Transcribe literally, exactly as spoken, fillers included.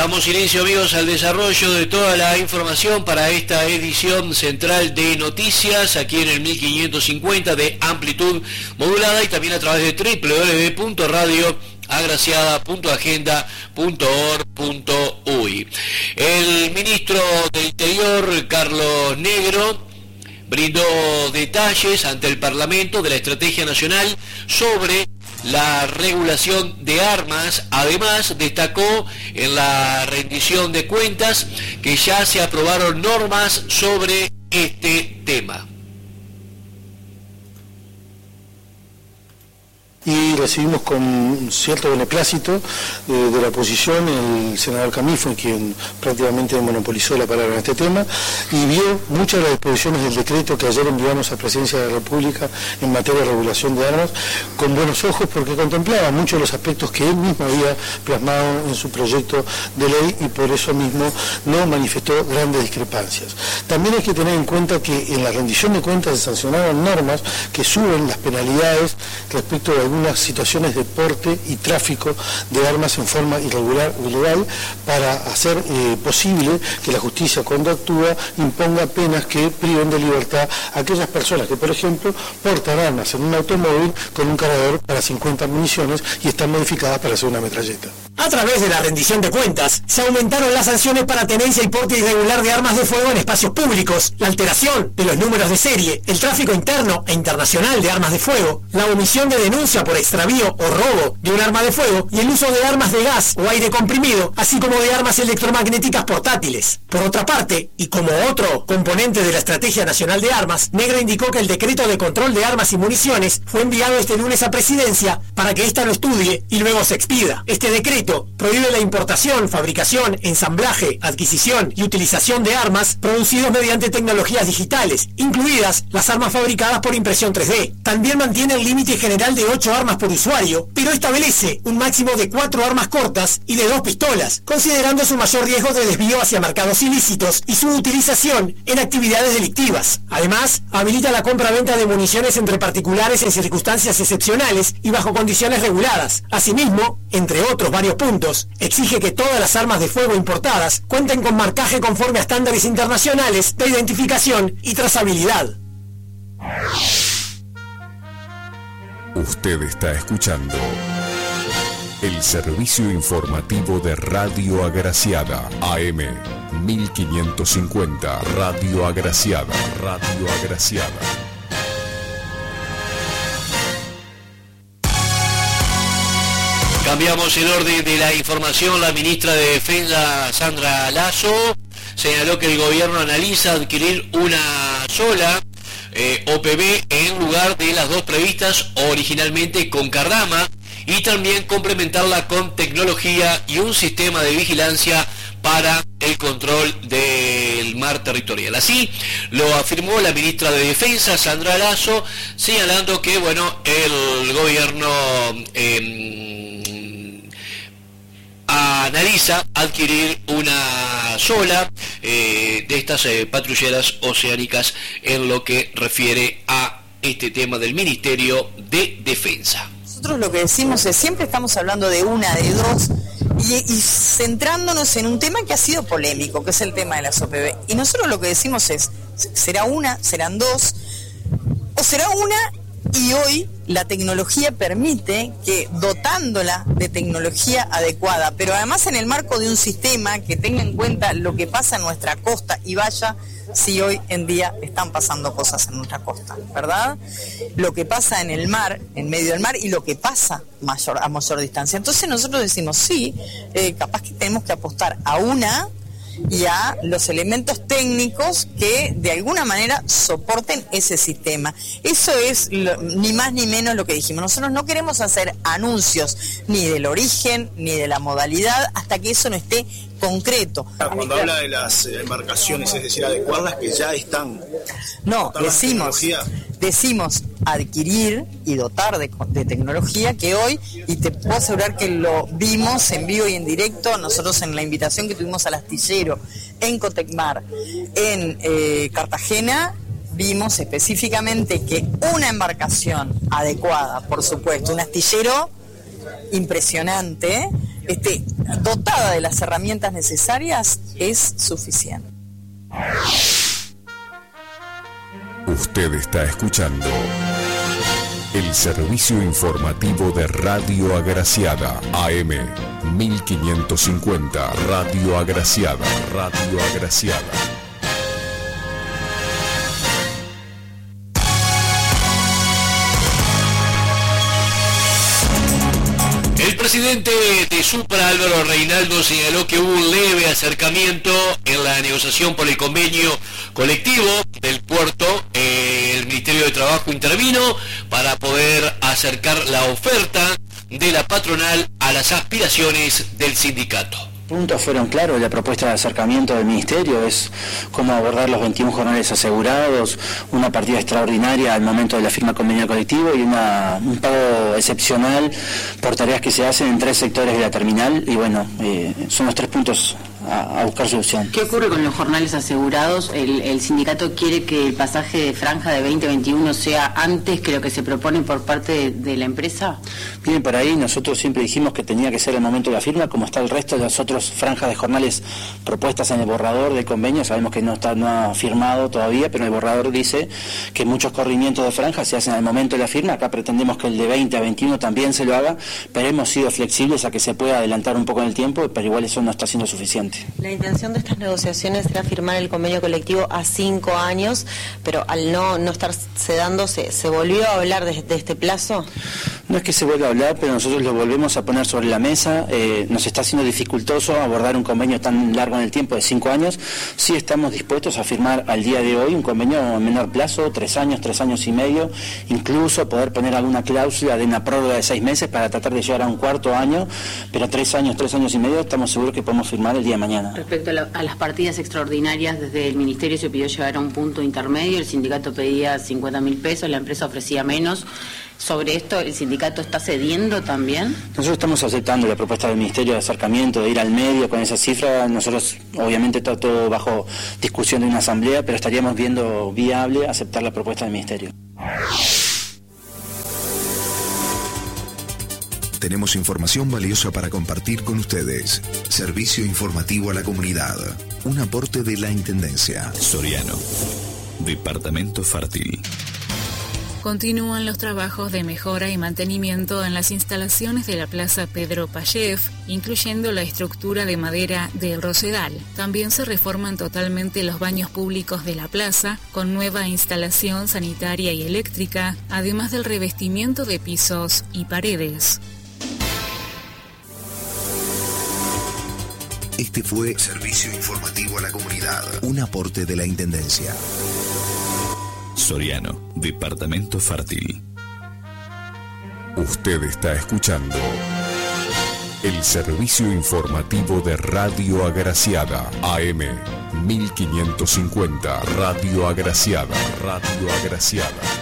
Damos inicio, amigos, al desarrollo de toda la información para esta edición central de noticias, aquí en el mil quinientos cincuenta de amplitud modulada y también a través de doble u doble u doble u punto radio agraciada punto agenda punto org punto uy. El ministro del Interior, Carlos Negro, brindó detalles ante el Parlamento de la Estrategia Nacional sobre la regulación de armas. Además, destacó en la rendición de cuentas que ya se aprobaron normas sobre este tema. Y recibimos con cierto beneplácito eh, de la oposición el senador Camifo, quien prácticamente monopolizó la palabra en este tema, y vio muchas de las disposiciones del decreto que ayer enviamos a Presidencia de la República en materia de regulación de armas con buenos ojos, porque contemplaba muchos de los aspectos que él mismo había plasmado en su proyecto de ley y por eso mismo no manifestó grandes discrepancias. También hay que tener en cuenta que en la rendición de cuentas se sancionaron normas que suben las penalidades respecto de algunas situaciones de porte y tráfico de armas en forma irregular o ilegal para hacer eh, posible que la justicia, cuando actúa, imponga penas que priven de libertad a aquellas personas que, por ejemplo, portan armas en un automóvil con un cargador para cincuenta municiones y están modificadas para hacer una metralleta. A través de la rendición de cuentas, se aumentaron las sanciones para tenencia y porte irregular de armas de fuego en espacios públicos, la alteración de los números de serie, el tráfico interno e internacional de armas de fuego, la omisión de denuncia por extravío o robo de un arma de fuego y el uso de armas de gas o aire comprimido, así como de armas electromagnéticas portátiles. Por otra parte, y como otro componente de la Estrategia Nacional de Armas, Negro indicó que el decreto de control de armas y municiones fue enviado este lunes a Presidencia para que ésta lo estudie y luego se expida. Este decreto prohíbe la importación, fabricación, ensamblaje, adquisición y utilización de armas producidos mediante tecnologías digitales, incluidas las armas fabricadas por impresión tres D. También mantiene el límite general de ocho armas por usuario, pero establece un máximo de cuatro armas cortas y de dos pistolas, considerando su mayor riesgo de desvío hacia mercados ilícitos y su utilización en actividades delictivas. Además, habilita la compra-venta de municiones entre particulares en circunstancias excepcionales y bajo condiciones reguladas. Asimismo, entre otros varios puntos, exige que todas las armas de fuego importadas cuenten con marcaje conforme a estándares internacionales de identificación y trazabilidad. Usted está escuchando el servicio informativo de Radio Agraciada, A M mil quinientos cincuenta, Radio Agraciada, Radio Agraciada. Cambiamos el orden de la información. La ministra de Defensa, Sandra Lasso, señaló que el gobierno analiza adquirir una sola eh, O P B en lugar de las dos previstas originalmente con Cardama y también complementarla con tecnología y un sistema de vigilancia para el control del mar territorial. Así lo afirmó la ministra de Defensa, Sandra Lasso, señalando que, bueno, el gobierno eh, analiza adquirir una sola eh, de estas eh, patrulleras oceánicas en lo que refiere a este tema del Ministerio de Defensa. Nosotros lo que decimos es, siempre estamos hablando de una, de dos, y, y centrándonos en un tema que ha sido polémico, que es el tema de las O P B. Y nosotros lo que decimos es, será una, serán dos, o será una, y hoy la tecnología permite que, dotándola de tecnología adecuada, pero además en el marco de un sistema que tenga en cuenta lo que pasa en nuestra costa y vaya, si hoy en día están pasando cosas en nuestra costa, ¿verdad? Lo que pasa en el mar, en medio del mar, y lo que pasa mayor, a mayor distancia. Entonces nosotros decimos, sí, eh, capaz que tenemos que apostar a una y a los elementos técnicos que de alguna manera soporten ese sistema. Eso es lo, ni más ni menos lo que dijimos. Nosotros no queremos hacer anuncios ni del origen ni de la modalidad hasta que eso no esté concreto. Cuando habla de las embarcaciones, es decir, adecuarlas que ya están. No, decimos, decimos adquirir y dotar de, de tecnología que hoy, y te puedo asegurar que lo vimos en vivo y en directo, nosotros en la invitación que tuvimos al astillero en Cotecmar, en eh, Cartagena, vimos específicamente que una embarcación adecuada, por supuesto, un astillero impresionante, este, dotada de las herramientas necesarias, es suficiente. Usted está escuchando el servicio informativo de Radio Agraciada, A M mil quinientos cincuenta, Radio Agraciada, Radio Agraciada. El presidente de Supra, Álvaro Reinaldo, señaló que hubo un leve acercamiento en la negociación por el convenio colectivo del puerto. Eh, el Ministerio de Trabajo intervino para poder acercar la oferta de la patronal a las aspiraciones del sindicato. Puntos fueron claros. La propuesta de acercamiento del Ministerio es cómo abordar los veintiún jornales asegurados, una partida extraordinaria al momento de la firma convenio colectivo y una, un pago excepcional por tareas que se hacen en tres sectores de la terminal, y bueno, eh, son los tres puntos a, a buscar solución. ¿Qué ocurre con los jornales asegurados? El, el sindicato quiere que el pasaje de franja de veinte veintiuno sea antes que lo que se propone por parte de, de la empresa. Bien, por ahí nosotros siempre dijimos que tenía que ser el momento de la firma, como está el resto de las otras franjas de jornales propuestas en el borrador del convenio. Sabemos que no está no ha firmado todavía, pero el borrador dice que muchos corrimientos de franjas se hacen al momento de la firma. Acá pretendemos que el de veinte a veintiuno también se lo haga, pero hemos sido flexibles a que se pueda adelantar un poco en el tiempo, pero igual eso no está siendo suficiente. La intención de estas negociaciones era firmar el convenio colectivo a cinco años, pero al no, no estarse dando, ¿se, se volvió a hablar de, de este plazo? No es que se vuelva a hablar, pero nosotros lo volvemos a poner sobre la mesa. Eh, nos está siendo dificultoso abordar un convenio tan largo en el tiempo de cinco años. Sí estamos dispuestos a firmar al día de hoy un convenio a menor plazo, tres años, tres años y medio, incluso poder poner alguna cláusula de una prórroga de seis meses para tratar de llegar a un cuarto año, pero tres años, tres años y medio estamos seguros que podemos firmar el día de mañana. Respecto a, la, a las partidas extraordinarias, desde el Ministerio se pidió llegar a un punto intermedio, el sindicato pedía cincuenta mil pesos, la empresa ofrecía menos. Sobre esto, ¿el sindicato está cediendo también? Nosotros estamos aceptando la propuesta del Ministerio de acercamiento, de ir al medio con esa cifra. Nosotros, obviamente, está todo bajo discusión de una asamblea, pero estaríamos viendo viable aceptar la propuesta del Ministerio. Tenemos información valiosa para compartir con ustedes. Servicio informativo a la comunidad. Un aporte de la Intendencia. Soriano. Departamento Fértil. Continúan los trabajos de mejora y mantenimiento en las instalaciones de la Plaza Pedro Payev, incluyendo la estructura de madera del Rosedal. También se reforman totalmente los baños públicos de la plaza, con nueva instalación sanitaria y eléctrica, además del revestimiento de pisos y paredes. Este fue Servicio Informativo a la Comunidad, un aporte de la Intendencia. Soriano, Departamento Fértil. Usted está escuchando el servicio informativo de Radio Agraciada, A M mil quinientos cincuenta, Radio Agraciada, Radio Agraciada.